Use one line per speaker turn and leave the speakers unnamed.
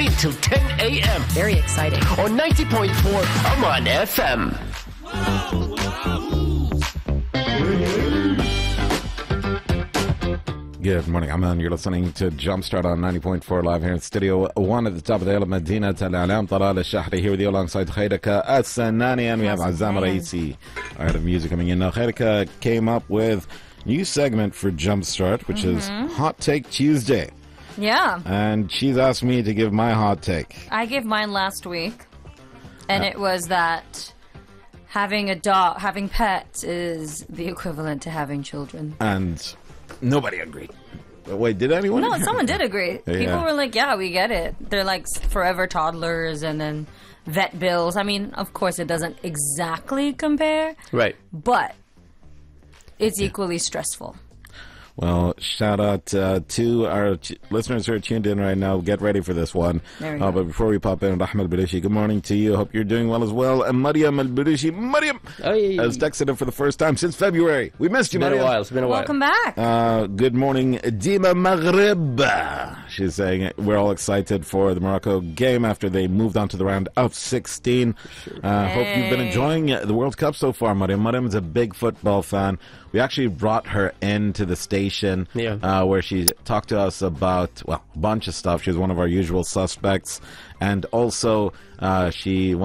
8 till 10 a.m.
Very exciting.
On 90.4 Aman FM.
Good morning, Aman. You're listening to Jumpstart on 90.4 live here in Studio 1 at the top of the hill of Medina. Al-Alam Talal al-Shahri here with you alongside Khairika As-Sanani, and we have Azam Raisi, our head of music, coming in now. Khairika came up with a new segment for Jumpstart, which is Hot Take Tuesday.
Yeah.
And she's asked me to give my hot take.
I gave mine last week, and it was that having a dog, having pets is the equivalent to having children.
And nobody agreed. Wait, did anyone?
No, someone did agree.
Yeah.
People were like, yeah, we get it. They're like forever toddlers and then vet bills. I mean, of course, it doesn't exactly compare.
Right.
But it's equally stressful.
Well, shout out to our listeners who are tuned in right now. Get ready for this one.
There we go.
But before we pop in, Rahma Al-Balushi, good morning to you. Hope you're doing well as well. And Mariam Al-Balushi, Mariam has texted in for the first time since February. We missed you, Mariam.
It's been a while.
Welcome back.
Good morning, Dima Maghrib. She's saying we're all excited for the Morocco game after they moved on to the round of 16. Hope you've been enjoying the World Cup so far, Mariam. Mariam is a big football fan. We actually brought her into the station where she talked to us about, well, a bunch of stuff. She was one of our usual suspects. And also, she